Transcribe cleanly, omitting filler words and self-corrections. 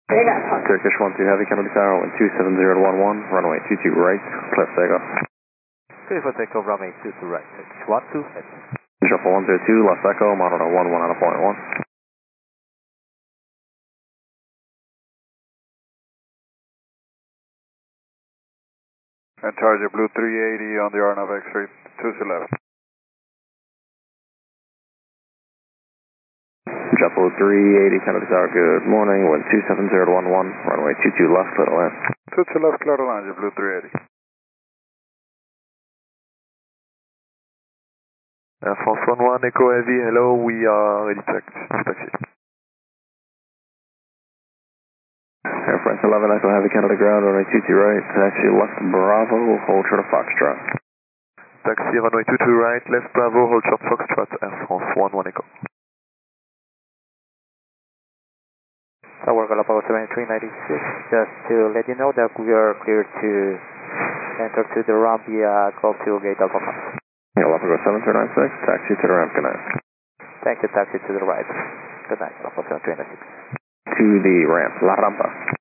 Turkish 12 Heavy, Kennedy Tower, 27011, runway 22 right, clear for takeoff. Clear for takeoff, runway 22 right, Turkish 12 Heavy. Shuffle 102, left echo, monitor 11 out of point 1. And Charger Blue 380 on the RNAV X-ray, 211. JetBlue 380, Kennedy Tower, good morning, wind 27011, runway 22 left, clear to land. 22 left, clear to land, JetBlue 380. Air France 11, Echo Heavy, hello, we are ready to taxi. Air France 11, Echo Heavy, Canada ground, runway 22 right, taxi left Bravo, hold short of Foxtrot. Taxi runway 22 right, left Bravo, hold short Foxtrot, Air France 11 Echo. Tower Galapagos 7396, just to let you know that we are clear to enter to the ramp via Golf 2 Gate Alpha 5. Galapagos 7396, taxi to the ramp, good night. Thank you, taxi to the right. Good night, Galapagos 7396. To the ramp, La Rampa.